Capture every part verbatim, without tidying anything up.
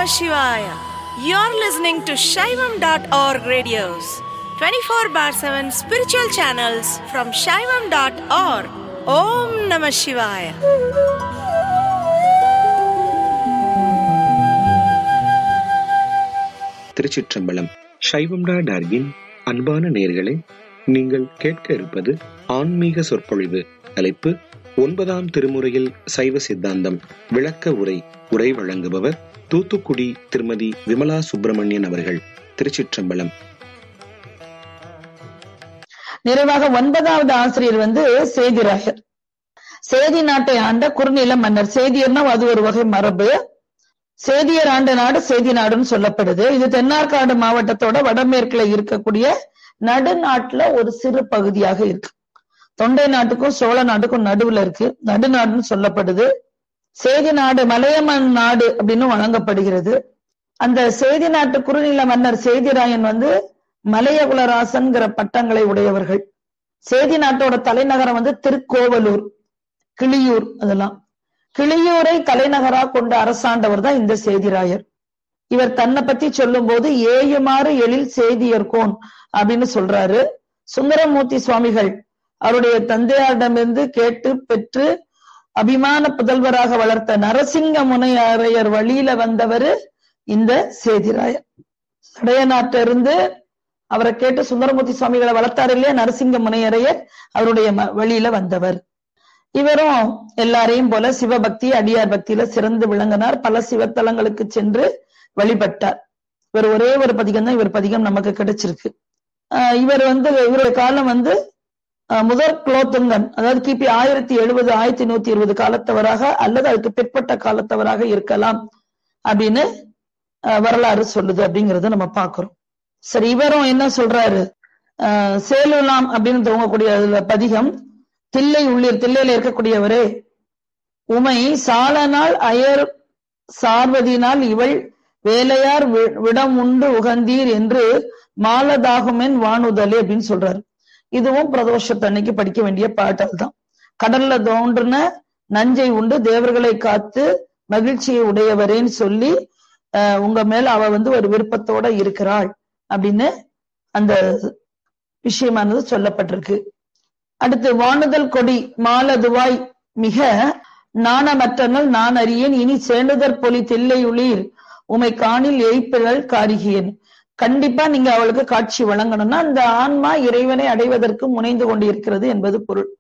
Shivaya. You're listening to Shaivam dot org radios, twenty-four bar seven spiritual channels from Shaivam dot org. Om Namah Shivaya. திருச்சிற்றம்பலம். சைவம் dot ஆர்கின் அன்பான நேயர்களே, நீங்கள் கேட்க இருப்பது ஆன்மீக சொற்பொழிவு. தலைப்பு ஒன்பதாம் திருமுறையில் சைவ சித்தாந்தம் விளக்க உரை. உரை வழங்குபவர் தூத்துக்குடி திருமதி விமலா சுப்பிரமணியன் அவர்கள். திருச்சிற்றம்பலம். நிறைவாக ஒன்பதாவது ஆசிரியர் வந்து சேதிராயர். சேதி நாட்டை ஆண்ட குறுநில மன்னர். சேதியர்னா அது ஒரு வகை மரபு. சேதியர் ஆண்ட நாடு சேதி நாடுன்னு சொல்லப்படுது. இது தென்னார்காடு மாவட்டத்தோட வடமேற்குல இருக்கக்கூடிய நடுநாட்டுல ஒரு சிறு பகுதியாக இருக்கு. தொண்டை நாட்டுக்கும் சோழ நாட்டுக்கும் நடுவுல இருக்கு. நடுநாடுன்னு சொல்லப்படுது. சேதி நாடு மலையமன் நாடு அப்படின்னு வழங்கப்படுகிறது. அந்த சேதி நாட்டு குறுநில மன்னர் சேதிராயன் வந்து மலையகுலராசன்கிற பட்டங்களை உடையவர்கள். சேதி நாட்டோட தலைநகரம் வந்து திருக்கோவலூர், கிளியூர். அதெல்லாம் கிளியூரை தலைநகரா கொண்ட அரசாண்டவர் தான் இந்த சேதிராயர். இவர் தன்னை பத்தி சொல்லும் போது ஏயுமாறு எழில் சேதியர்கோன் அப்படின்னு சொல்றாரு. சுந்தரமூர்த்தி சுவாமிகள் அவருடைய தந்தையாரிடமிருந்து கேட்டு பெற்று அபிமான புதல்வராக வளர்த்த நரசிங்க முனையரையர் வழியில வந்தவர் இந்த சேதிராயர். சடைய நாட்டிலிருந்து அவரை கேட்டு சுந்தரமூர்த்தி சுவாமிகளை வளர்த்தாரு இல்லையா நரசிங்க முனையரையர், அவருடைய வழியில வந்தவர். இவரும் எல்லாரையும் போல சிவபக்தி அடியார் பக்தியில சிறந்து விளங்கினார். பல சிவத்தலங்களுக்கு சென்று வழிபட்டார். இவர் ஒரே ஒரு பதிகம் தான் இவர் பதிகம் நமக்கு கிடைச்சிருக்கு. ஆஹ் இவர் வந்து இவருடைய காலம் வந்து முதற் குலோத்துங்கன், அதாவது கிபி ஆயிரத்தி எழுபது ஆயிரத்தி நூத்தி இருபது காலத்தவராக அல்லது அதுக்கு பிற்பட்ட காலத்தவராக இருக்கலாம் அப்படின்னு வரலாறு சொல்லுது. அப்படிங்கறத நம்ம பாக்குறோம். சரி, இவரும் என்ன சொல்றாரு, அஹ் சேலுலாம் அப்படின்னு துவங்கக்கூடிய பதிகம். தில்லை உள்ளீர், தில்லையில இருக்கக்கூடியவரே, உமை சாலனால் அயர் சார்வதினால் இவள் வேலையார் விடம் உண்டு உகந்தீர் என்று மாலதாகுமென் வானுதலே அப்படின்னு சொல்றாரு. இதுவும் பிரதோஷத்தன்னைக்கு படிக்க வேண்டிய பாடல் தான். கடல்ல தோன்றுன நஞ்சை உண்டு தேவர்களை காத்து மகிழ்ச்சியை உடையவரேன்னு சொல்லி அஹ் உங்க மேல அவ வந்து ஒரு விருப்பத்தோட இருக்கிறாள் அப்படின்னு அந்த விஷயமானது சொல்லப்பட்டிருக்கு. அடுத்து வானுதல் கொடி மாலதுவாய் மிக நாணமற்றனல் நான் அறியேன் இனி சேண்டுதற் பொலி தில்லை உளீர் உமை காணில் எய்ப்பிழல் காரிகியன். கண்டிப்பா நீங்க அவளுக்கு காட்சி வழங்கணும்னா அந்த ஆன்மா இறைவனை அடைவதற்கு முனைந்து கொண்டிருக்கிறது என்பது பொருள்.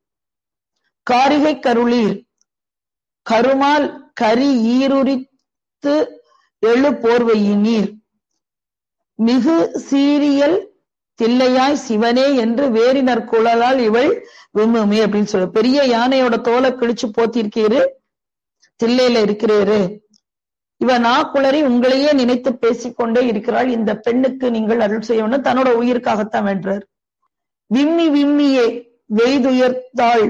காரிகை கருளீர் கருமால் கரி ஈருரித்து எழு போர்வையினீர் மிகு சீரியல் தில்லையாய் சிவனே என்று வேறினர் குழலால் இவள் விம்முமே அப்படின்னு சொல்ற. பெரிய யானையோட தோலை கிழிச்சு போத்திருக்கீரு, தில்லையில இருக்கிறீரு, இவ நாக்குளறி உங்களையே நினைத்து பேசிக்கொண்டே இருக்கிறாள், இந்த பெண்ணுக்கு நீங்கள் அருள் செய்யணும். தன்னோட உயிருக்காகத்தான் வென்றார். விம்மி விம்மியே வெய்துயர்த்தாள்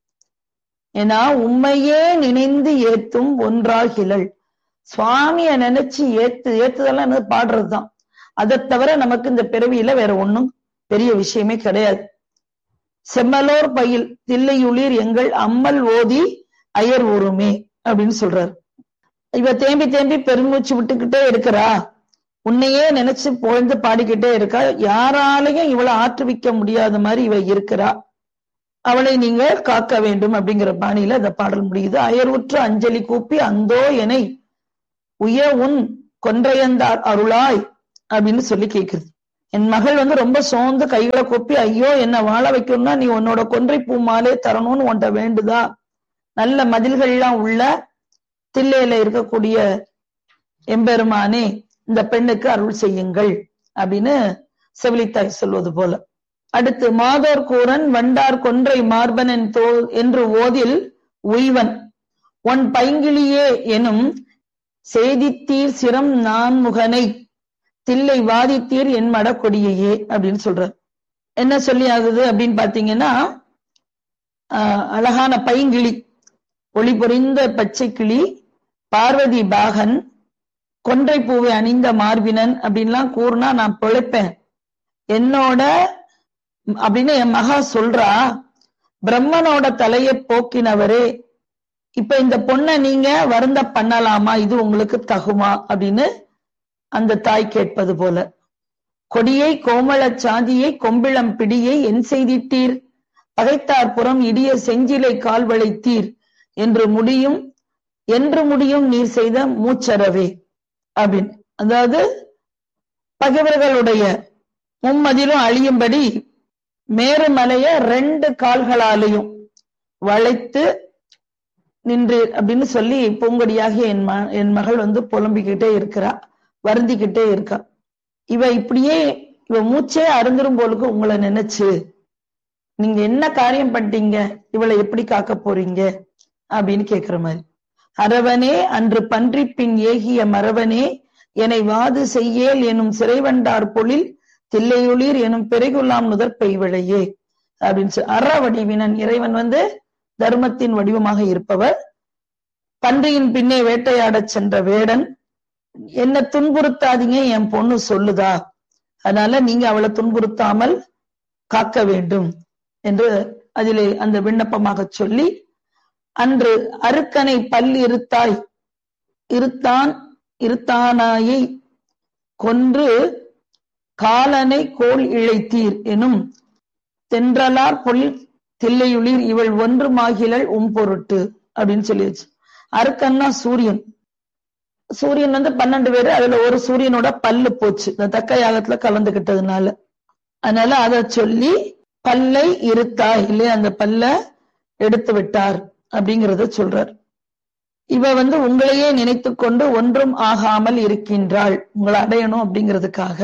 ஏன்னா உண்மையே நினைந்து ஏத்தும் ஒன்றாகிழல். சுவாமிய நினைச்சு ஏத்து ஏத்துதெல்லாம் பாடுறதுதான். அதை தவிர நமக்கு இந்த பிறவியில வேற ஒண்ணும் பெரிய விஷயமே கிடையாது. செம்மலோர் பயில் தில்லையுளிர் எங்கள் அம்மல் ஓதி அயர் ஊருமே அப்படின்னு சொல்றாரு. இவ தேம்பி தேம்பி பெருமூச்சு விட்டுக்கிட்டே இருக்கிறா, உன்னையே நினைச்சு பொழுது பாடிக்கிட்டே இருக்கா, யாராலையும் இவளை ஆற்றுவிக்க முடியாத மாதிரி இவ இருக்கிறா, அவளை நீங்க காக்க வேண்டும் அப்படிங்கிற பாணியில இந்த பாடல் முடியுது. அயர்வுற்று அஞ்சலி கூப்பி அந்தோ எனை உய உன் கொன்றையந்தார் அருளாய் அப்படின்னு சொல்லி கேக்குது. என் மகள் வந்து ரொம்ப சோர்ந்து கைகளை கொப்பி ஐயோ என்ன வாழ வைக்கணும்னா நீ உன்னோட கொன்றை பூ மாலே தரணும்னு உன்ட்ட வேண்டுதா, நல்ல மதில்கள்லாம் உள்ள தில்லையில இருக்கக்கூடிய எம்பெருமானே இந்த பெண்ணுக்கு அருள் செய்யுங்கள் அப்படின்னு செவிலித்தாய் சொல்வது போல. அடுத்து மாதோர் கூரன் வண்டார் கொன்றை மார்பன் தோ என்று ஓதில் உய்வன் ஒன் பைங்கிளியே எனும் செய்தித்தீர் சிரம் நான்முகனை தில்லை வாதித்தீர் என் மட கொடியையே அப்படின்னு சொல்றார். என்ன சொல்லி ஆகுது அப்படின்னு பாத்தீங்கன்னா, ஆஹ் அழகான பைங்கிளி, ஒளி பொறிந்த பச்சை கிளி, பார்வதி பாகன், கொன்றை பூவை அணிந்த மார்பினன் அப்படின்லாம் கூறுனா நான் பிழைப்பேன் என்னோட அப்படின்னு என் மகா சொல்றா. பிரம்மனோட தலையை போக்கினவரே, இப்ப இந்த பொண்ணை நீங்க வருந்த பண்ணலாமா, இது உங்களுக்கு தகுமா அப்படின்னு அந்த தாய் கேட்பது போல. கொடியை கோமள சாதியை கொம்பிளம் பிடியை என் செய்திட்டீர், பகைத்தார் புறம் இடிய செஞ்சிலை கால் வளைத்தீர் என்று முடியும் என்று முடியும் நீர் செய்த மூச்சரவே அப்படின்னு. அதாவது பகைவர்களுடைய மும்மதிலும் அழியும்படி மேருமலைய ரெண்டு கால்களாலையும் வளைத்து நின்று அப்படின்னு சொல்லி பூங்கொடியாகிய என் ம என் மகள் வந்து புலம்பிக்கிட்டே இருக்கிறா, வருந்திக்கிட்டே இருக்கா. இவ இப்படியே இவ மூச்சே அருந்துரும் போலுக்கு உங்களை நினைச்சு நீங்க என்ன காரியம் பண்ணிட்டீங்க, இவளை எப்படி காக்க போறீங்க அப்படின்னு கேக்குற மாதிரி. அரவனே அன்று பன்றி பின் ஏகிய மரவனே என்னை வாது செய்யேல் எனும் சிறைவண்டார் பொழில் தில்லையுளிர் எனும் பெருகுலாம் நுதற்பை விழையே அப்படின்னு சொல்லி. அற வடிவினன் இறைவன் வந்து தர்மத்தின் வடிவமாக இருப்பவர். பன்றியின் பின்னே வேட்டையாடச் சென்ற வேடன், என்ன துன்புறுத்தாதீங்க என் பொண்ணு சொல்லுதா, அதனால நீங்க அவளை துன்புறுத்தாமல் காக்க வேண்டும் என்று அதிலே அந்த விண்ணப்பமாக சொல்லி, அன்று அருக்கனை பல் இருத்தாய் இருத்தான் இருத்தானாயை கொன்று காலனை கோல் இழைத்தீர் எனும் தென்றலார் பொல் தில்லையுளிர் இவள் ஒன்று மாகிலள் உம் பொருட்டு அப்படின்னு சொல்லியாச்சு. அருக்கன்னா சூரியன். சூரியன் வந்து பன்னெண்டு பேரு, அதுல ஒரு சூரியனோட பல்லு போச்சு இந்த தக்க யாகத்துல கலந்துகிட்டதுனால. அதனால அத சொல்லி பல்லை இருத்தாய் இல்லையா, அந்த பல்ல எடுத்து விட்டார் அப்படிங்கிறத சொல்றார். இவ வந்து உங்களையே நினைத்து கொண்டு ஒன்றும் ஆகாமல் இருக்கின்றாள், உங்களை அடையணும் அப்படிங்கிறதுக்காக.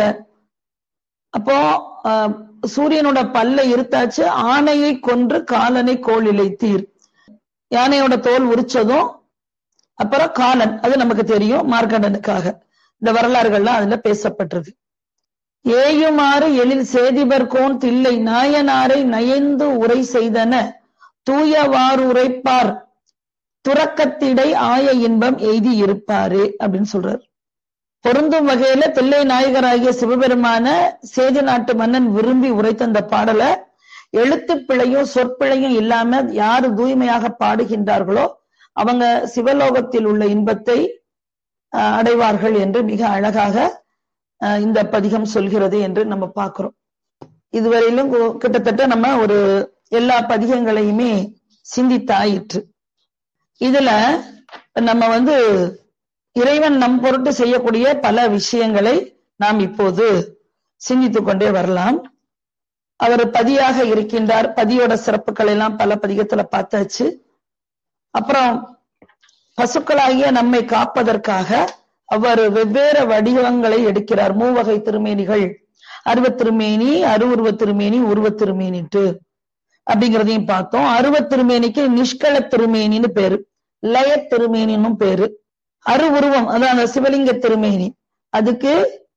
அப்போ அஹ் சூரியனோட பல்ல இருத்தாச்சு, ஆணையை கொன்று காலனை கோல் இழைத்தீர். யானையோட தோல் உரிச்சதும் அப்புறம் காலன், அது நமக்கு தெரியும், மார்க்கண்டனுக்காக இந்த வரலாறுகள்லாம் அதுல பேசப்பட்டிருக்கு. ஏயுமாறு எழில் சேதிபர் கோன் தில்லை நாயனாரை நயந்து உரை செய்தன தூயவாறு உரைப்பார் துறக்கத்திடை ஆய இன்பம் எய்தி இருப்பாரு அப்படின்னு சொல்றார். பொருந்தும் வகையில தில்லை நாயகராகிய சிவபெருமான சேதி நாட்டு மன்னன் விரும்பி உரைத்த அந்த பாடலை எழுத்து பிழையும் சொற்பிழையும் இல்லாம யாரு தூய்மையாக பாடுகின்றார்களோ அவங்க சிவலோகத்தில் உள்ள இன்பத்தை அடைவார்கள் என்று மிக அழகாக இந்த பதிகம் சொல்கிறது என்று நம்ம பார்க்கிறோம். இதுவரையிலும் கிட்டத்தட்ட நம்ம ஒரு எல்லா பதிகங்களையுமே சிந்தித்தாயிற்று. இதுல நம்ம வந்து இறைவன் நம் பொருட்டு செய்யக்கூடிய பல விஷயங்களை நாம் இப்போது சிந்தித்துக் கொண்டே வரலாம். அவர் பதியாக இருக்கின்றார், பதியோட சிறப்புகள் எல்லாம் பல பதிகத்துல பார்த்தாச்சு. அப்புறம் பசுக்களாகிய நம்மை காப்பதற்காக அவர் வெவ்வேறு வடிவங்களை எடுக்கிறார். மூவகை திருமேனிகள், அருவத் திருமேனி, அருவுருவ திருமேனி, உருவ திருமேனிட்டு அப்படிங்கிறதையும் பார்த்தோம். அருவத் திருமேனிக்கு நிஷ்கள திருமேனின்னு பேரு, லய திருமேனின்னு பேரு. அரு உருவம் அதான் அந்த சிவலிங்க திருமேனி, அதுக்கு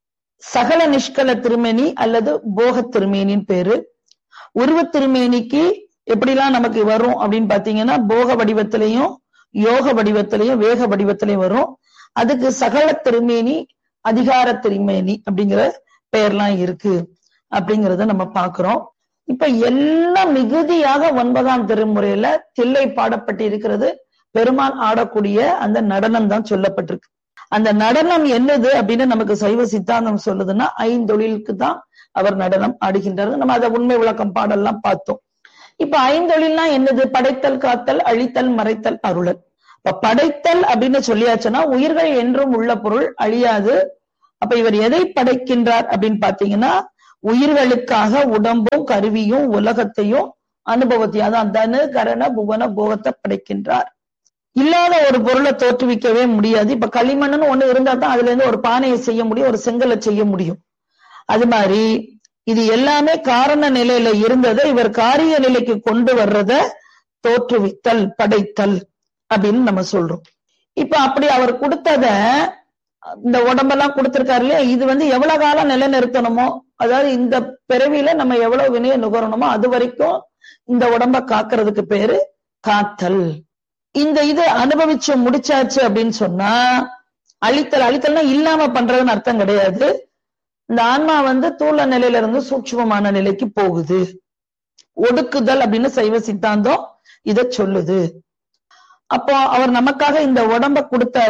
சகல நிஷ்கல திருமேனி அல்லது போக திருமேனின்னு பேரு. உருவ திருமேனிக்கு எப்படிலாம் நமக்கு வரும் அப்படின்னு பாத்தீங்கன்னா போக வடிவத்திலையும் யோக வடிவத்திலையும் வேக வடிவத்திலையும் வரும். அதுக்கு சகல திருமேனி, அதிகார திருமேனி அப்படிங்கிற பெயர்லாம் இருக்கு அப்படிங்கிறத நம்ம பாக்குறோம். இப்ப எல்லாம் மிகுதியாக ஒன்பதாம் திருமுறையில தில்லை பாடப்பட்டு இருக்கிறது பெருமான் ஆடக்கூடிய அந்த நடனம் தான் சொல்லப்பட்டிருக்கு. அந்த நடனம் என்னது அப்படின்னு நமக்கு சைவ சித்தாந்தம் சொல்லுதுன்னா ஐந்தொழிலுக்கு தான் அவர் நடனம் ஆடுகின்றார். நம்ம அதை உண்மை விளக்கம் பாடல்லாம் பார்த்தோம். இப்ப ஐந்தொழில்னா என்னது? படைத்தல், காத்தல், அழித்தல், மறைத்தல், அருளல். இப்ப படைத்தல் அப்படின்னு சொல்லியாச்சுன்னா உயிர்கள் என்றும் உள்ள பொருள் அழியாது. அப்ப இவர் எதை படைக்கின்றார் அப்படின்னு பாத்தீங்கன்னா உயிர்களுக்காக உடம்பும் கருவியும் உலகத்தையும் அனுபவத்தையும், அதான் தனு கரண புவன போகத்தை படைக்கின்றார். இல்லாத ஒரு பொருளை தோற்றுவிக்கவே முடியாது. இப்ப களிமண்ணுன்னு ஒண்ணு இருந்தா தான் அதுல இருந்து ஒரு பானையை செய்ய முடியும், ஒரு செங்கலை செய்ய முடியும். அது மாதிரி இது எல்லாமே காரண நிலையில இருந்ததை இவர் காரிய நிலைக்கு கொண்டு வர்றத தோற்றுவித்தல், படைத்தல் அப்படின்னு நம்ம சொல்றோம். இப்ப அப்படி அவர் கொடுத்தத இந்த உடம்பெல்லாம் கொடுத்திருக்காரு இல்லையா, இது வந்து எவ்வளவு காலம் நிலைநிறுத்தணுமோ, அதாவது இந்த பிறவியில நம்ம எவ்வளவு வினையை நுகரணுமோ அது வரைக்கும் இந்த உடம்ப காக்கிறதுக்கு பேரு காத்தல். இந்த இது அனுபவிச்சு முடிச்சாச்சு அப்படின்னு சொன்னா அழித்தல். அழித்தல்னா இல்லாம பண்றதுன்னு அர்த்தம் கிடையாது. இந்த ஆன்மா வந்து தூள நிலையில இருந்து சூட்சுமமான நிலைக்கு போகுது. ஒடுக்குதல் அப்படின்னு சைவ சித்தாந்தம் இத சொல்லுது. அப்போ அவர் நமக்காக இந்த உடம்ப கொடுத்தாரு.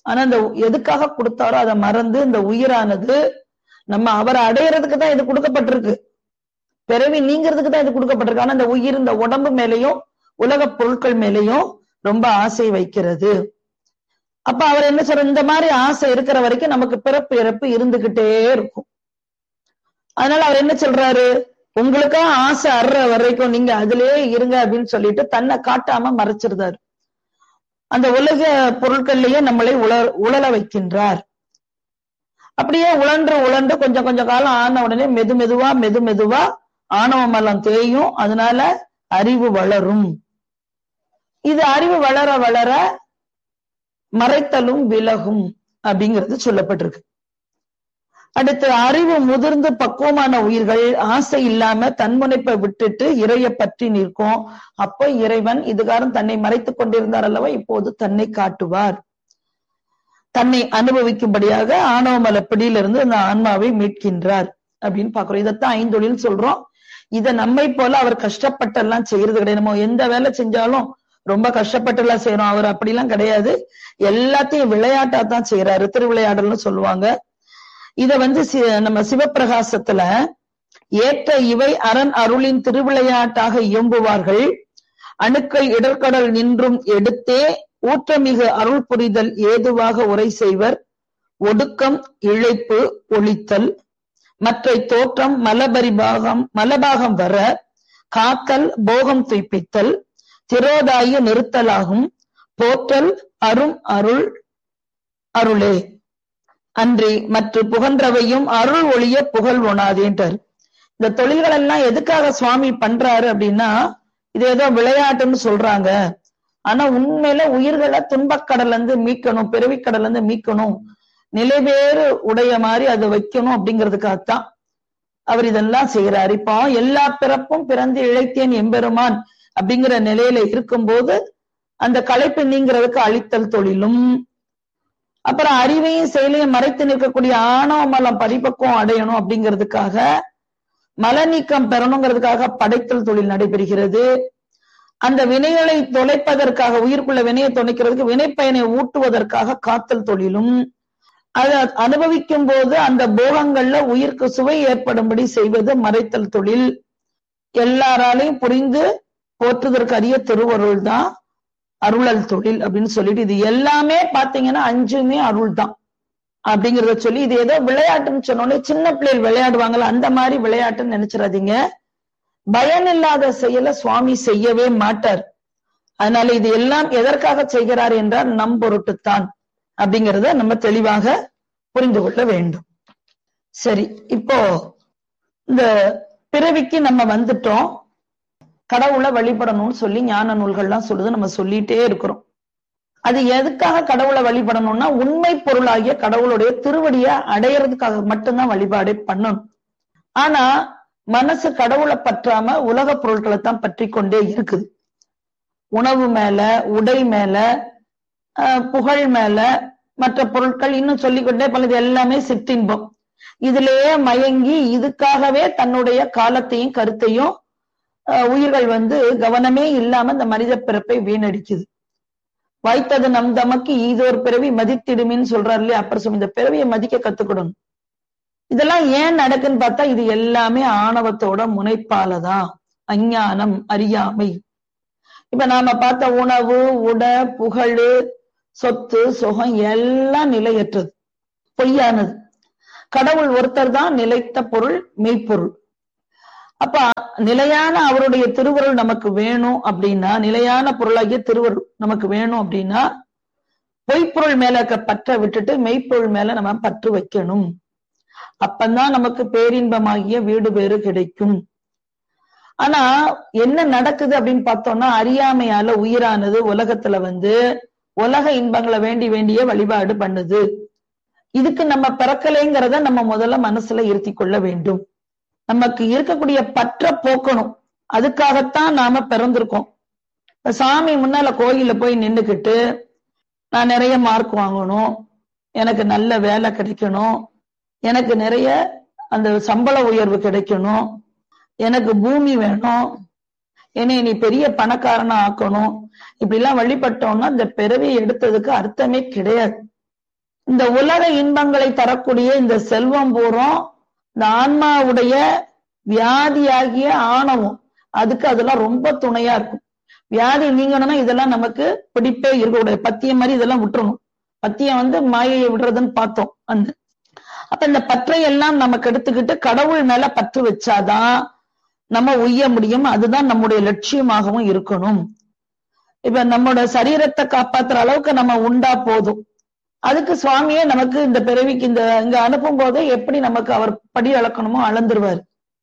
ஆனா இந்த எதுக்காக கொடுத்தாரோ அதை மறந்து இந்த உயிரானது நம்ம அவரை அடையறதுக்கு தான் இது கொடுக்கப்பட்டிருக்கு, பிறவி நீங்கிறதுக்கு தான் இது கொடுக்கப்பட்டிருக்கு. ஆனா இந்த உயிர் இந்த உடம்பு மேலையும் உலக பொருட்கள் மேலையும் ரொம்ப ஆசை வைக்கிறது. அப்ப அவர் என்ன சொல்ற, இந்த மாதிரி ஆசை இருக்கிற வரைக்கும் நமக்கு பிறப்பு இறப்பு இருந்துகிட்டே இருக்கும். அதனால அவர் என்ன சொல்றாரு, உங்களுக்கா ஆசை அற வரைக்கும் நீங்க அதுலயே இருங்க அப்படின்னு சொல்லிட்டு தன்னை காட்டாம மறைச்சிருந்தாரு. அந்த உலக பொருட்கள்லயே நம்மளை உல உழல வைக்கின்றார். அப்படியே உழன்று உழன்று கொஞ்சம் கொஞ்சம் காலம் ஆன உடனே மெது மெதுவா மெது மெதுவா ஆணவம் எல்லாம் தேயும். அதனால அறிவு வளரும். இது அறிவு வளர வளர மறைத்தலும் விலகும் அப்படிங்கிறது சொல்லப்பட்டிருக்கு. அடுத்து அறிவு முதிர்ந்து பக்குவமான உயிர்கள் ஆசை இல்லாம தன்முனைப்பை விட்டுட்டு இறைய பற்றி நிற்கும். அப்ப இறைவன் இதுகாரம் தன்னை மறைத்துக் கொண்டிருந்தார் அல்லவா, இப்போது தன்னை காட்டுவார். தன்னை அனுபவிக்கும்படியாக ஆணவமல பிடியிலிருந்து அந்த ஆன்மாவை மீட்கின்றார் அப்படின்னு பாக்குறோம். இதைத்தான் ஐந்தொழில் சொல்றோம். இதை நம்மை போல அவர் கஷ்டப்பட்டெல்லாம் செய்யறது கிடையாது. நம்ம எந்த வேலை செஞ்சாலும் ரொம்ப கஷ்டப்பட்டு எல்லாம் செய்யறோம். அவர் அப்படிலாம் கிடையாது. எல்லாத்தையும் விளையாட்டா தான் செய்யறாரு. திருவிளையாடல்னு சொல்லுவாங்க. இத வந்து நம்ம சிவப்பிரகாசத்துல ஏற்ற இவை அரண் அருளின் திருவிளையாட்டாக இயம்புவார்கள். அணுக்கள் இடர்கடல் நின்றும் எடுத்தே ஊற்றமிகு அருள் புரிதல் ஏதுவாக உரை செய்வர். ஒடுக்கம் இழைப்பு ஒளித்தல் மற்றை தோற்றம் மலபரிபாகம் மலபாகம் வர காத்தல் போகம் துய்ப்பித்தல் திரோதாய நிறுத்தலாகும். போற்றல் அரும் அருள் அருளே அன்றி மற்ற புகன்றவையும் அருள் ஒளிய புகழ் ஒணாதேன்றார். இந்த தொழில்கள் எல்லாம் எதுக்காக சுவாமி பண்றாரு அப்படின்னா, இது ஏதோ விளையாட்டுன்னு சொல்றாங்க. ஆனா உண்மையில உயிர்களை துன்பக்கடல்ல இருந்து மீட்கணும், பிறவிக்கடல்ல இருந்து மீட்கணும், நிலைவேறு உடைய மாதிரி அதை வைக்கணும் அப்படிங்கிறதுக்காகத்தான் அவர் இதெல்லாம் செய்யறாரு. இப்போ எல்லா பிறப்பும் பிறந்து இழைத்தேன் எம்பெருமான் அப்படிங்கிற நிலையில இருக்கும்போது அந்த களைப்பு நீங்கிறதுக்கு அழித்தல் தொழிலும், அப்புறம் அறிவையும் செயலையும் மறைத்து நிற்கக்கூடிய ஆணவ மலம் பரிபக்குவம் அடையணும் அப்படிங்கிறதுக்காக மல நீக்கம் பெறணுங்கிறதுக்காக படைத்தல் தொழில் நடைபெறுகிறது. அந்த வினைகளை தொலைப்பதற்காக உயிர்க்குள்ள வினையை தொலைக்கிறதுக்கு வினைப்பயனை ஊட்டுவதற்காக காத்தல் தொழிலும், அதை அனுபவிக்கும் போது அந்த போகங்கள்ல உயிருக்கு சுவை ஏற்படும்படி செய்வது மறைத்தல் தொழில். எல்லாராலையும் புரிந்து போற்றுவதற்கு அறிய திருவருள் தான் அருளல் தொழில் அப்படின்னு சொல்லிட்டு, இது எல்லாமே பாத்தீங்கன்னா அஞ்சுமே அருள் தான் அப்படிங்கிறத சொல்லி, இது ஏதோ விளையாட்டுன்னு சொன்னோன்னே சின்ன பிள்ளைகள் விளையாடுவாங்கல்ல அந்த மாதிரி விளையாட்டுன்னு நினைச்சிடாதீங்க. பயன் இல்லாத செயலை சுவாமி செய்யவே மாட்டார். அதனால இது எல்லாம் எதற்காக செய்கிறார் என்றால் நம் பொருட்டுத்தான் அப்படிங்கிறத நம்ம தெளிவாக புரிந்து கொள்ள வேண்டும். சரி, இப்போ இந்த பிறவிக்கு நம்ம வந்துட்டோம், கடவுளை வழிபடணும்னு சொல்லி ஞான நூல்கள்லாம் சொல்லுது, நம்ம சொல்லிட்டே இருக்கிறோம். அது எதுக்காக கடவுளை வழிபடணும்னா உண்மை பொருளாகிய கடவுளுடைய திருவடியை அடையறதுக்காக மட்டும்தான் வழிபாடே பண்ணணும். ஆனா மனசு கடவுளை பற்றாம உலக பொருட்களை தான் பற்றி கொண்டே இருக்குது. உணவு மேல, உடை மேல, புகழ் மேல, மற்ற பொருட்கள் இன்னும் சொல்லிக்கொண்டே பலது எல்லாமே சிற்றின்பம். இதுலயே மயங்கி இதுக்காகவே தன்னுடைய காலத்தையும் கருத்தையும் உயிர்கள் வந்து கவனமே இல்லாம இந்த மனித பிறப்பை வீணடிக்குது. வாய்த்தது நம் தமக்கு ஈதோர் பிறவி மதித்திடுமின்னு சொல்றாரு இல்லையா, அப்புறம் இந்த பிறவியை மதிக்க கத்துக்கிடணும். இதெல்லாம் ஏன் நடக்குன்னு பார்த்தா இது எல்லாமே ஆணவத்தோட முனைப்பாலதான், அஞ்ஞானம், அறியாமை. இப்ப நாம பார்த்த உணவு, உட, புகழ், சொத்து, சுகம் எல்லாம் நிலையற்றது, பொய்யானது. கடவுள் ஒருத்தர் தான் நிலைத்த பொருள், மெய்ப்பொருள். அப்ப நிலையான அவருடைய திருவருள் நமக்கு வேணும் அப்படின்னா, நிலையான பொருளாகிய திருவருள் நமக்கு வேணும் அப்படின்னா பொய்ப்பொருள் மேல பற்ற விட்டுட்டு மெய்ப்பொருள் மேல நம்ம பற்று வைக்கணும். அப்பந்தான் நமக்கு பேரின்பமாகிய வீடு பேறு கிடைக்கும். ஆனா என்ன நடக்குது அப்படின்னு பார்த்தோம்னா, அறியாமையால உயிரானது உலகத்துல வந்து உலக இன்பங்களை வேண்டி வேண்டிய வழிபாடு பண்ணுது. இதுக்கு நம்ம பிறக்கலைங்கிறத நம்ம முதல்ல மனசுல இருத்தி கொள்ள வேண்டும். நமக்கு இருக்கக்கூடிய பற்ற போக்கணும். அதுக்காகத்தான் நாம பிறந்திருக்கோம். சாமி முன்னால கோயில போய் நின்னுக்கிட்டு நான் நிறைய மார்க் வாங்கணும், எனக்கு நல்ல வேலை கிடைக்கணும், எனக்கு நிறைய அந்த சம்பள உயர்வு கிடைக்கணும், எனக்கு பூமி வேணும், என்னை நீ பெரிய பணக்காரனா ஆக்கணும், இப்படி எல்லாம் வழிபட்டோம்னா இந்த பிறவியை எடுத்ததுக்கு அர்த்தமே கிடையாது. இந்த உலக இன்பங்களை தரக்கூடிய இந்த செல்வம் பூரம் இந்த ஆன்மாவுடைய வியாதியாகிய ஆணவம், அதுக்கு அதெல்லாம் ரொம்ப துணையா இருக்கும். வியாதி நீங்கணும்னா இதெல்லாம் நமக்கு பிடிப்பே இருக்கக்கூடிய பத்தியம் மாதிரி இதெல்லாம் விட்டுறணும். பத்தியம் வந்து மாயையை விடுறதுன்னு பார்த்தோம். அந்த அப்ப இந்த பற்றை எல்லாம் நமக்கு எடுத்துக்கிட்டு கடவுள் மேல பற்று வச்சாதான் நம்ம உய்ய முடியும். அதுதான் நம்முடைய லட்சியமாகவும் இருக்கணும். இப்ப நம்மளோட சரீரத்தை காப்பாத்துற அளவுக்கு நம்ம உண்டா போதும். அதுக்கு சுவாமியே நமக்கு இந்த பிறவிக்கு இந்த இங்க அனுப்பும் போது எப்படி நமக்கு அவர் படி அளக்கணுமோ அளந்துருவாரு.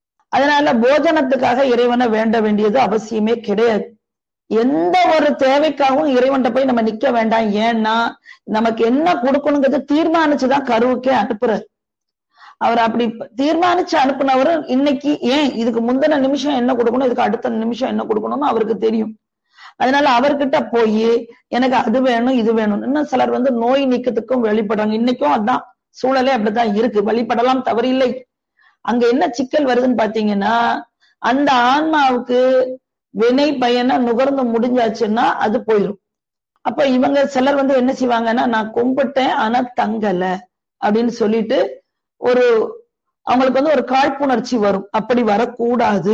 அதனால போஜனத்துக்காக இறைவனை வேண்ட வேண்டியது அவசியமே கிடையாது. எந்த ஒரு தேவைக்காகவும் இறைவன்கிட்ட போய் நம்ம நிக்க வேண்டாம். ஏன்னா நமக்கு என்ன கொடுக்கணுங்கிறது தீர்மானிச்சுதான் கருவுக்கே அனுப்புறாரு. அவர் அப்படி தீர்மானிச்சு அனுப்புனவர் இன்னைக்கு ஏன் இதுக்கு முந்தின நிமிஷம் என்ன கொடுக்கணும், இதுக்கு அடுத்த நிமிஷம் என்ன கொடுக்கணும்னு அவருக்கு தெரியும். அதனால அவர்கிட்ட போய் எனக்கு அது வேணும் இது வேணும். இன்னும் சிலர் வந்து நோய் நீக்கத்துக்கும் வெளிப்படுறாங்க. இன்னைக்கும் அதான் சூழலே அப்படித்தான் இருக்கு. வழிபடலாம், தவறில்லை. அங்க என்ன சிக்கல் வருதுன்னு பாத்தீங்கன்னா, அந்த ஆன்மாவுக்கு வினை பயனை நுகர்ந்து முடிஞ்சாச்சுன்னா அது போயிடும். அப்ப இவங்க சிலர் வந்து என்ன செய்வாங்கன்னா, நான் கும்பிட்டேன் ஆனா தங்கல அப்படின்னு சொல்லிட்டு ஒரு அவங்களுக்கு வந்து ஒரு காழ்ப்புணர்ச்சி வரும். அப்படி வரக்கூடாது.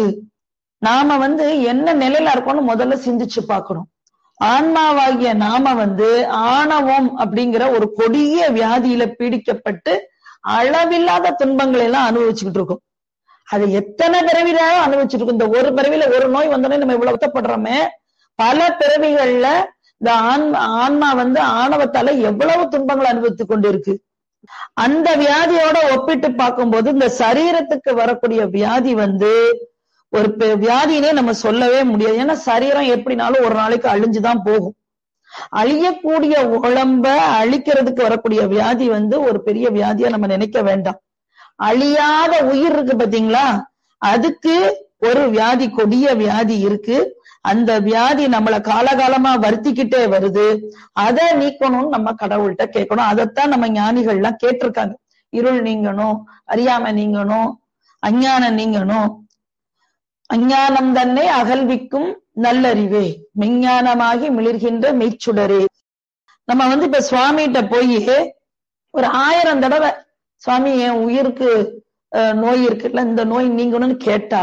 நாம வந்து என்ன நிலையில இருக்கோம்னு முதல்ல சிந்திச்சு பார்க்கணும். ஆன்மாவாகிய நாம வந்து ஆணவம் அப்படிங்கிற ஒரு கொடிய வியாதியில பீடிக்கப்பட்டு அளவில்லாத துன்பங்களை எல்லாம் அனுபவிச்சுக்கிட்டு இருக்கோம். அது எத்தனை பிறவிலாலும் அனுபவிச்சுட்டு இருக்கும். இந்த ஒரு பிறவில ஒரு நோய் வந்தோடனே நம்ம இவ்வளவு வருத்தப்படுறோமே, பல பிறவிகள்ல இந்த ஆன்மா ஆன்மா வந்து ஆணவத்தால எவ்வளவு துன்பங்களை அனுபவித்துக் கொண்டு இருக்கு. அந்த வியாதியோட ஒப்பிட்டு பார்க்கும்போது இந்த சரீரத்துக்கு வரக்கூடிய வியாதி வந்து ஒரு வியாதினே நம்ம சொல்லவே முடியாது. ஏன்னா சரீரம் எப்படினாலும் ஒரு நாளைக்கு அழிஞ்சுதான் போகும். அழியக்கூடிய உடம்ப அழிக்கிறதுக்கு வரக்கூடிய வியாதி வந்து ஒரு பெரிய வியாதியா நம்ம நினைக்க வேண்டாம். அழியாத உயிர் இருக்கு பாத்தீங்களா, அதுக்கு ஒரு வியாதி, கொடிய வியாதி இருக்கு. அந்த வியாதி நம்மளை காலகாலமா வருத்திக்கிட்டே வருது. அதை நீக்கணும்னு நம்ம கடவுள்கிட்ட கேட்கணும். அதைத்தான் நம்ம ஞானிகள் எல்லாம் கேட்டிருக்காங்க. இருள் நீங்கணும், அறியாம நீங்கணும், அஞ்ஞானம் நீங்கணும். அஞ்ஞானம் தன்னை அகல்விக்கும் நல்லறிவே, மெஞ்ஞானமாகி மிளிர்கின்ற மெய்ச்சுடரே. நம்ம வந்து இப்ப சுவாமிகிட்ட போய் ஒரு ஆயிரம் தடவை சுவாமி என் உயிருக்கு நோய் இருக்குல்ல, இந்த நோய் நீங்கணும்னு கேட்டா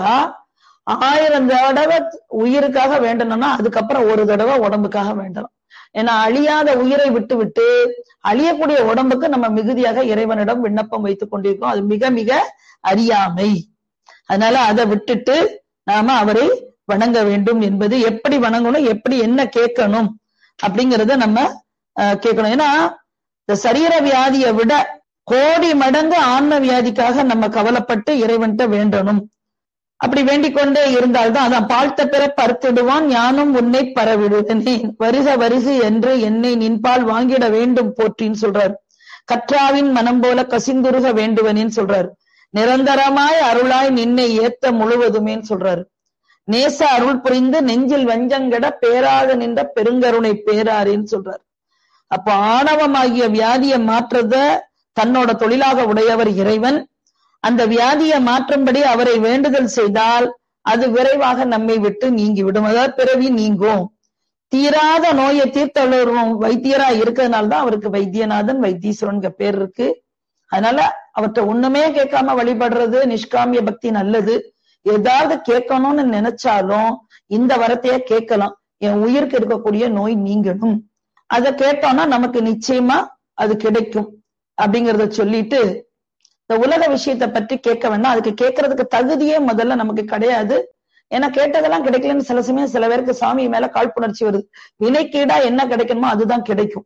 ஆயிரம் தடவை உயிருக்காக வேண்டணும்னா அதுக்கப்புறம் ஒரு தடவை உடம்புக்காக வேண்டலாம். ஏன்னா அழியாத உயிரை விட்டு விட்டு அழியக்கூடிய உடம்புக்கு நம்ம மிகுதியாக இறைவனிடம் விண்ணப்பம் வைத்துக் கொண்டிருக்கோம். அது மிக மிக அறியாமை. அதனால அதை விட்டுட்டு நாம அவரை வணங்க வேண்டும். என்பது எப்படி வணங்கணும், எப்படி என்ன கேட்கணும் அப்படிங்கறத நம்ம அஹ் கேட்கணும். ஏன்னா இந்த சரீர வியாதியை விட கோடி மடங்கு ஆன்ம வியாதிக்காக நம்ம கவலைப்பட்டு இறைவன்கிட்ட வேண்டணும். அப்படி வேண்டிக் கொண்டே இருந்தால்தான் அதான் பாழ்த்த பிற பருத்திடுவான் ஞானம் உன்னை பரவிடுவனே வருக வருகு என்று என்னை நின்பால் வாங்கிட வேண்டும் போற்றின்னு சொல்றாரு. கற்றாவின் மனம் போல கசிந்துருக வேண்டுவனேன்னு சொல்றாரு. நிரந்தரமாய் அருளாய் நின்னை ஏத்த முழுவதுமேன்னு சொல்றாரு. நேச அருள் புரிந்து நெஞ்சில் வஞ்சங்கட பேராக நின்ற பெருங்கருணை பேராரின்னு சொல்றாரு. அப்ப ஆணவமாகிய வியாதியை மாற்றத தன்னோட தொழிலாக உடையவர் இறைவன். அந்த வியாதியை மாற்றும்படி அவரை வேண்டுதல் செய்தால் அது விரைவாக நம்மை விட்டு நீங்கிவிடும். அதாவது பிறவி நீங்கும். தீராத நோயை தீர்த்தவரும் வைத்தியரா இருக்கிறதுனால்தான் அவருக்கு வைத்தியநாதன் வைத்தீஸ்வரன் பேர் இருக்கு. அதனால அவர்கிட்ட ஒண்ணுமே கேட்காம வழிபடுறது நிஷ்காமிய பக்தி நல்லது. ஏதாவது கேட்கணும்னு நினைச்சாலும் இந்த வரத்தைய கேட்கலாம். என் உயிருக்கு இருக்கக்கூடிய நோய் நீங்கணும், அதை கேட்டோம்னா நமக்கு நிச்சயமா அது கிடைக்கும் அப்படிங்கறத சொல்லிட்டு, இந்த உலக விஷயத்தை பற்றி கேட்க வேண்டாம். அதுக்கு கேட்கறதுக்கு தகுதியே முதல்ல நமக்கு கிடையாது. ஏன்னா கேட்டதெல்லாம் கிடைக்கலன்னு சில சமயம் சில பேருக்கு சாமி மேல காழ்ப்புணர்ச்சி வருது. வினைக்கீடா என்ன கிடைக்கணுமோ அதுதான் கிடைக்கும்.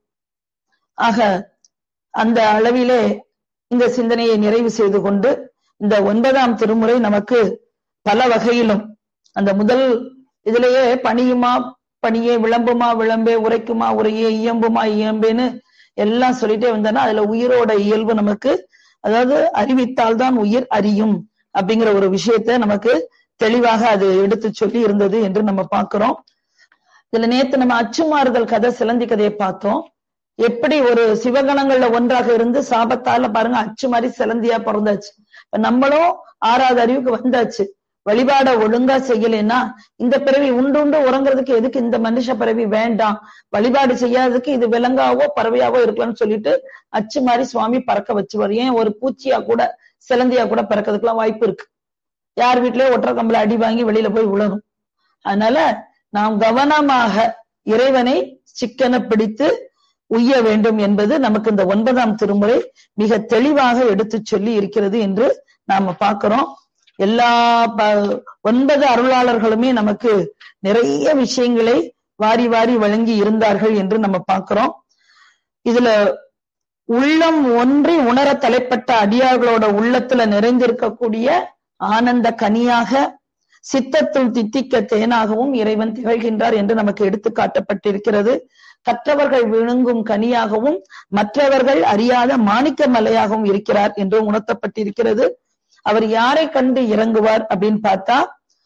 ஆக அந்த அளவிலே இந்த சிந்தனையை நிறைவு செய்து கொண்டு இந்த ஒன்பதாம் திருமுறை நமக்கு பல வகையிலும் அந்த முதல் இதுலயே பணியுமா பணியே, விளம்புமா விளம்பே, உரைக்குமா உரையே, இயம்புமா இயம்பேன்னு எல்லாம் சொல்லிட்டே வந்தோன்னா அதுல உயிரோட இயல்பு நமக்கு, அதாவது அறிவித்தால்தான் உயிர் அறியும் அப்படிங்கிற ஒரு விஷயத்த நமக்கு தெளிவாக அது எடுத்து சொல்லி இருந்தது என்று நம்ம பார்க்கிறோம். இதுல நேத்து நம்ம அச்சுமாறுதல் கதை, சிலந்தி கதையை பார்த்தோம். எப்படி ஒரு சிவகணங்கள்ல ஒன்றாக இருந்து சாபத்தால பாருங்க அச்சு மாதிரி சிலந்தியா பிறந்தாச்சு. இப்ப நம்மளும் ஆறாவது அறிவுக்கு வந்தாச்சு. வழிபாட ஒழுங்கா செய்யலைன்னா இந்த பிறவி உண்டு உண்டு உறங்குறதுக்கு எதுக்கு இந்த மனுஷ பிறவி வேண்டாம், வழிபாடு செய்யாததுக்கு இது விலங்காவோ பறவையாவோ இருக்கலாம்னு சொல்லிட்டு அச்சு மாதிரி சுவாமி பறக்க வச்சுவார். ஏன் ஒரு பூச்சியா கூட சிலந்தியா கூட பறக்கிறதுக்கெல்லாம் வாய்ப்பு இருக்கு. யார் வீட்லயே ஒற்றை கம்பளை அடி வாங்கி வெளியில போய் விழணும். அதனால நாம் கவனமாக இறைவனை சிக்கன பிடித்து உய்ய வேண்டும் என்பது நமக்கு இந்த ஒன்பதாம் திருமுறை மிக தெளிவாக எடுத்து சொல்லி இருக்கிறது என்று நாம பார்க்கிறோம். எல்லா ஒன்பது அருளாளர்களுமே நமக்கு நிறைய விஷயங்களை வாரி வாரி வழங்கி இருந்தார்கள் என்று நம்ம பார்க்கிறோம். இதுல உள்ளம் ஒன்றி உணர தலைப்பட்ட அடியார்களோட உள்ளத்துல நிறைந்திருக்கக்கூடிய ஆனந்த கனியாக சித்தத்துள் தித்திக்க தேனாகவும் இறைவன் திகழ்கின்றார் என்று நமக்கு எடுத்து காட்டப்பட்டிருக்கிறது. கற்றவர்கள் விழுங்கும் கனியாகவும் மற்றவர்கள் அறியாத மாணிக்க மலையாகவும் இருக்கிறார் என்று உணர்த்தப்பட்டிருக்கிறது. அவர் யாரை கண்டு இறங்குவார் அப்படின்னு பார்த்தா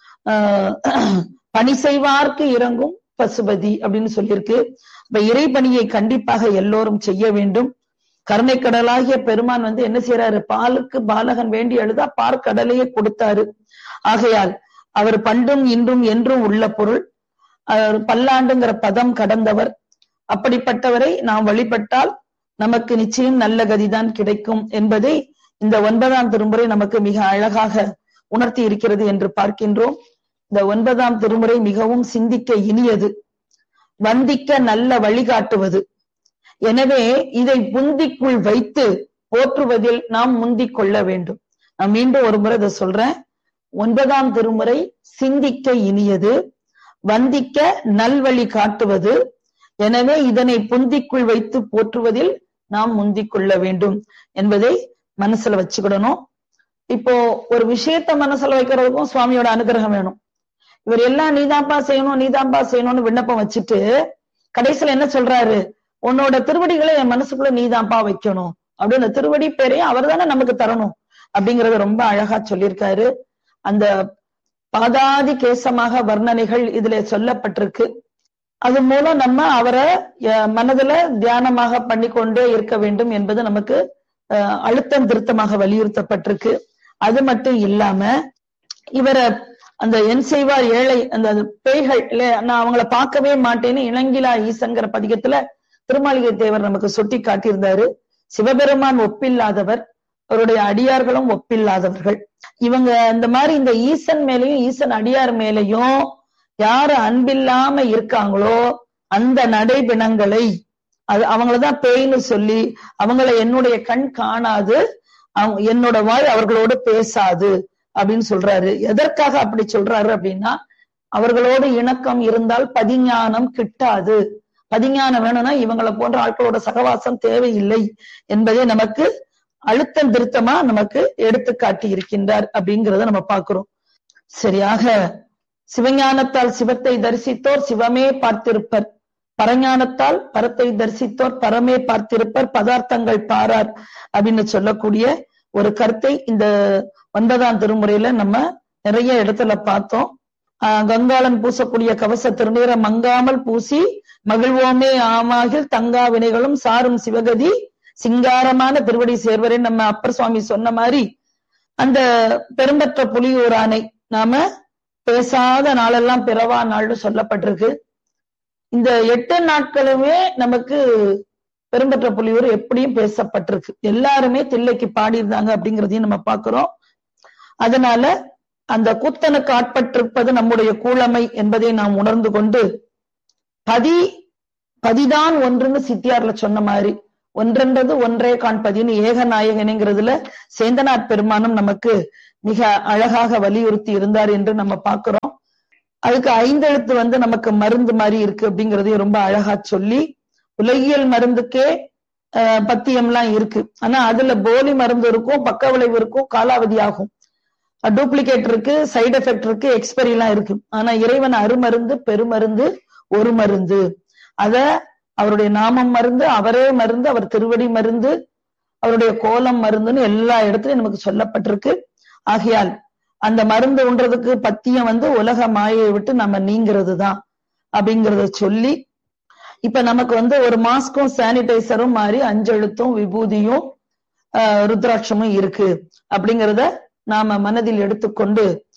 ஆஹ் பணி செய்வார்க்கு இறங்கும் பசுபதி அப்படின்னு சொல்லியிருக்கு. இப்ப இறைபணியை கண்டிப்பாக எல்லோரும் செய்ய வேண்டும். கருணை கடலாகிய பெருமான் வந்து என்ன செய்யறாரு, பாலுக்கு பாலகன் வேண்டி எழுதா பார்க்கடலையே கொடுத்தாரு. ஆகையால் அவர் பண்டும் இன்றும் என்றும் உள்ள பொருள், பல்லாண்டுங்கிற பதம் கடந்தவர். அப்படிப்பட்டவரை நாம் வழிபட்டால் நமக்கு நிச்சயம் நல்ல கதிதான் கிடைக்கும் என்பதை இந்த ஒன்பதாம் திருமுறை நமக்கு மிக அழகாக உணர்த்தி இருக்கிறது என்று பார்க்கின்றோம். இந்த ஒன்பதாம் திருமுறை மிகவும் சிந்திக்க இனியது, வந்திக்க நல்ல வழிகாட்டுவது. எனவே இதை புந்திக்குள் வைத்து போற்றுவதில் நாம் முந்திக் கொள்ள வேண்டும். நான் மீண்டும் ஒரு முறை இதை சொல்றேன். ஒன்பதாம் திருமுறை சிந்திக்க இனியது, வந்திக்க நல்வழி காட்டுவது. எனவே இதனை புந்திக்குள் வைத்து போற்றுவதில் நாம் முந்திக் கொள்ள வேண்டும் என்பதை மனசுல வச்சுக்கிடணும். இப்போ ஒரு விஷயத்த மனசுல வைக்கிறதுக்கும் சுவாமியோட அனுகிரகம் வேணும். இவர் எல்லாம் நீதான்பா செய்யணும் நீதான்பா செய்யணும்னு விண்ணப்பம் வச்சுட்டு கடைசியில என்ன சொல்றாரு, உன்னோட திருவடிகளை என் மனசுக்குள்ள நீதான்பா வைக்கணும் அப்படின்னு திருவடி பேரையும் அவர் தானே நமக்கு தரணும் அப்படிங்கறத ரொம்ப அழகா சொல்லியிருக்காரு. அந்த பாதாதி கேசமாக வர்ணனைகள் இதுல சொல்லப்பட்டிருக்கு. அது மூலம் நம்ம அவரை மனதுல தியானமாக பண்ணி கொண்டே இருக்க வேண்டும் என்பது நமக்கு அஹ் அழுத்தம் திருத்தமாக வலியுறுத்தப்பட்டிருக்கு. அது மட்டும் இல்லாம இவரை அந்த என் செய்வார் ஏழை அந்த பேய்கள் இல்ல, நான் அவங்கள பார்க்கவே மாட்டேன்னு இளங்கிலா ஈசங்கிற பதிகத்துல திருமாளிகை தேவர் நமக்கு சுட்டி காட்டியிருந்தாரு. சிவபெருமான் ஒப்பில்லாதவர், அவருடைய அடியார்களும் ஒப்பில்லாதவர்கள். இவங்க இந்த மாதிரி இந்த ஈசன் மேலையும் ஈசன் அடியார் மேலையும் யாரு அன்பில்லாம இருக்காங்களோ அந்த நடைபிணங்களை அது அவங்களதான் பேய்னு சொல்லி அவங்களை என்னுடைய கண் காணாது, அவங்க என்னோட வாய் அவர்களோடு பேசாது அப்படின்னு சொல்றாரு. எதற்காக அப்படி சொல்றாரு அப்படின்னா, அவர்களோடு இணக்கம் இருந்தால் பதிஞானம் கிட்டாது. பதிஞானம் வேணும்னா இவங்களை போன்ற ஆட்களோட சகவாசம் தேவையில்லை என்பதை நமக்கு அழுத்தம் திருத்தமா நமக்கு எடுத்து காட்டி இருக்கின்றார் அப்படிங்கிறத நம்ம பார்க்கிறோம். சரியாக சிவஞானத்தால் சிவத்தை தரிசித்தோர் சிவமே பார்த்திருப்பர், பரஞானத்தால் பரத்தை தரிசித்தோர் பரமே பார்த்திருப்பர், பதார்த்தங்கள் பாரார் அப்படின்னு சொல்லக்கூடிய ஒரு கருத்தை இந்த ஒன்பதாம் திருமுறையில நம்ம நிறைய இடத்துல பார்த்தோம். ஆஹ் கங்காளன் பூசக்கூடிய கவச திருநீரை மங்காமல் பூசி மகிழ்வோமே ஆமாகில் தங்கா வினைகளும் சாரும் சிவகதி சிங்காரமான திருவடி சேர்வரே நம்ம அப்பர் சுவாமி சொன்ன மாதிரி அந்த பெரும்பற்ற புலியூரானை நாம பேசாத நாளெல்லாம் பிறவா நாள்னு சொல்லப்பட்டிருக்கு. இந்த எட்டு நாட்களுமே நமக்கு பெரும்பற்ற புலியூர் எப்படியும் பேசப்பட்டிருக்கு. எல்லாருமே தில்லைக்கு பாடியிருந்தாங்க அப்படிங்கிறதையும் நம்ம பார்க்கிறோம். அதனால அந்த கூத்தனுக்கு ஆட்பட்டிருப்பது நம்முடைய கூழமை என்பதை நாம் உணர்ந்து கொண்டு பதி பதிதான் ஒன்றுன்னு சித்தியார்ல சொன்ன மாதிரி ஒன்றென்றது ஒன்றே காண்பதின்னு ஏகநாயகனுங்கிறதுல சேந்தனார் பெருமானும் நமக்கு மிக அழகாக வலியுறுத்தி இருந்தார் என்று நம்ம பார்க்கிறோம். அதுக்கு ஐந்தெழுத்து வந்து நமக்கு மருந்து மாதிரி இருக்கு அப்படிங்கறதையும் ரொம்ப அழகா சொல்லி, உலகியல் மருந்துக்கே அஹ் பத்தியம்லாம் இருக்கு. ஆனா அதுல போலி மருந்து இருக்கும், பக்க விளைவு இருக்கும், காலாவதி ஆகும், டூப்ளிகேட் இருக்கு, சைடு எஃபெக்ட் இருக்கு, எக்ஸ்பெரி எல்லாம் இருக்கு. ஆனா இறைவன் அருமருந்து பெருமருந்து ஒரு மருந்து. அத அவருடைய நாமம் மருந்து, அவரே மருந்து, அவர் திருவடி மருந்து, அவருடைய கோலம் மருந்துன்னு எல்லா இடத்துலயும் நமக்கு சொல்லப்பட்டிருக்கு. ஆகையால் அந்த மருந்து உண்றதுக்கு பத்தியம் வந்து உலக மாயை விட்டு நம்ம நீங்கிறது தான் அப்படிங்கறத சொல்லி, இப்ப நமக்கு வந்து ஒரு மாஸ்கும் சானிடைசரும் மாதிரி அஞ்செழுத்தும் விபூதியும் ஆஹ் ருத்ராட்சமும் இருக்கு அப்படிங்கிறத நாம மனதில் எடுத்துக்கொண்டு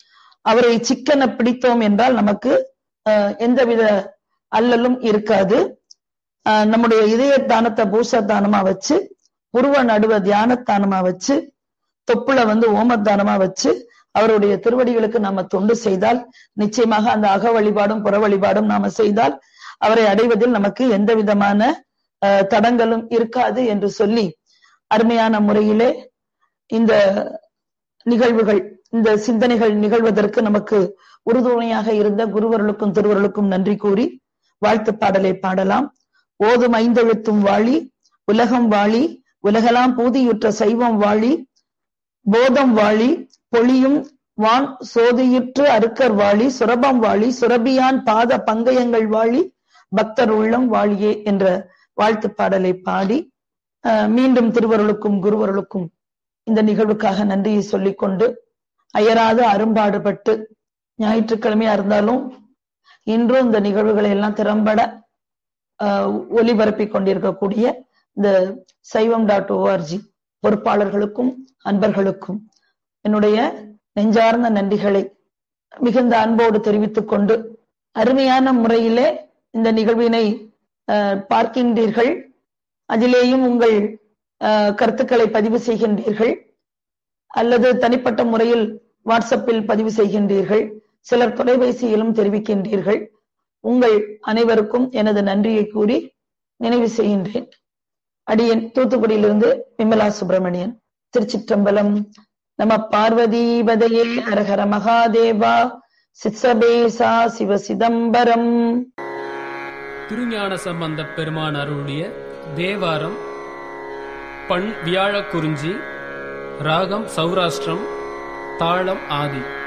அவரை சிக்கன பிடித்தோம் என்றால் நமக்கு அஹ் எந்தவித அல்லலும் இருக்காது. அஹ் நம்முடைய இதய தானத்தை பூசத்தானமா வச்சு, புருவ நடுவ தியானத்தானமா வச்சு, தொப்புள வந்து ஓமத்தானமா வச்சு அவருடைய திருவடிகளுக்கு நாம தொண்டு செய்தால் நிச்சயமாக அந்த அக வழிபாடும் புற வழிபாடும் நாம செய்தால் அவரை அடைவதில் நமக்கு எந்த விதமான அஹ் தடங்களும் இருக்காது என்று சொல்லி அருமையான முறையிலே இந்த நிகழ்வுகள், இந்த சிந்தனைகள் நிகழ்வதற்கு நமக்கு உறுதுணையாக இருந்த குருவர்களுக்கும் திருவர்களுக்கும் நன்றி கூறி வாழ்த்து பாடலை பாடலாம். ஓதும் ஐந்தெழுத்தும் வாழி, உலகம் வாழி, உலகெல்லாம் பூதியுற்ற சைவம் வாழி, போதம் வாழி, பொழியும் வான் சோதியுற்று அருக்கர் வாழி, சுரபம் வாழி, சுரபியான் பாத பங்கயங்கள் வாழி, பக்தர் உள்ளம் வாழியே என்ற வாழ்த்து பாடலை பாடி மீண்டும் திருவருளுக்கும் குருவருளுக்கும் இந்த நிகழ்வுக்காக நன்றியை சொல்லிக்கொண்டு, அயராது அரும்பாடுபட்டு ஞாயிற்றுக்கிழமையா இருந்தாலும் இன்றும் இந்த நிகழ்வுகளை எல்லாம் திறம்பட அஹ் ஒலிபரப்பி கொண்டிருக்கக்கூடிய இந்த சைவம் டாட் ஓஆர்ஜி பொறுப்பாளர்களுக்கும் அன்பர்களுக்கும் என்னுடைய நெஞ்சார்ந்த நன்றிகளை மிகுந்த அன்போடு தெரிவித்துக் கொண்டு, அருமையான முறையிலே இந்த நிகழ்வினை அஹ் பார்க்கின்றீர்கள். அதிலேயும் உங்கள் அஹ் கருத்துக்களை பதிவு செய்கின்றீர்கள், அல்லது தனிப்பட்ட முறையில் வாட்ஸ்அப்பில் பதிவு செய்கின்றீர்கள், சிலர் தொலைபேசியிலும் தெரிவிக்கின்றீர்கள். உங்கள் அனைவருக்கும் எனது நன்றியை கூறி நினைவு செய்கின்றேன். அடியன் தூத்துக்குடியிலிருந்து விமலா சுப்பிரமணியன். திருச்சிற்றம்பலம். நம பார்வதீபதையே அரஹர மகாதேவா. சித்சபேசா சிவ சிதம்பரம். திருஞான சம்பந்த பெருமான் அருளிய தேவாரம். பண் வியாழக்குறிஞ்சி, ராகம் சௌராஷ்டிரம், தாளம் ஆதி.